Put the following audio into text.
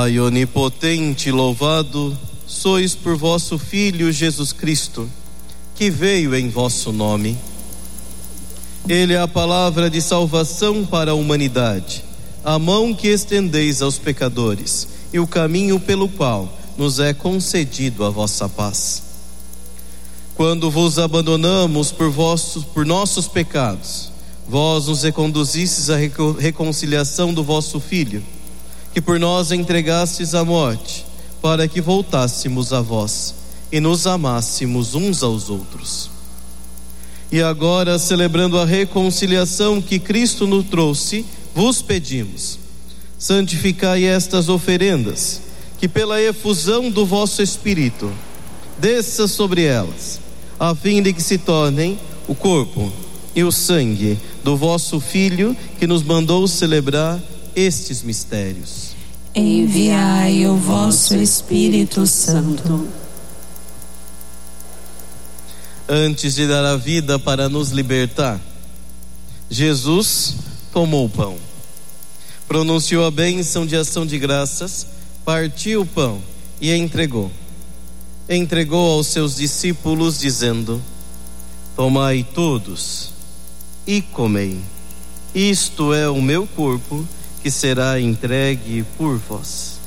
Pai onipotente, louvado sois por vosso Filho Jesus Cristo, que veio em vosso nome. Ele é a palavra de salvação para a humanidade, a mão que estendeis aos pecadores e o caminho pelo qual nos é concedido a vossa paz. Quando vos abandonamos por nossos pecados, vós nos reconduzistes à reconciliação do vosso Filho, que por nós entregastes à morte, para que voltássemos a vós e nos amássemos uns aos outros. E agora, celebrando a reconciliação que Cristo nos trouxe, vos pedimos: santificai estas oferendas, que pela efusão do vosso Espírito desça sobre elas, a fim de que se tornem o corpo e o sangue do vosso Filho, que nos mandou celebrar estes mistérios. Enviai o vosso Espírito Santo. Antes de dar a vida para nos libertar, Jesus tomou o pão, pronunciou a bênção de ação de graças, partiu o pão e entregou aos seus discípulos, dizendo: tomai todos e comei, isto é o meu corpo, que será entregue por vós.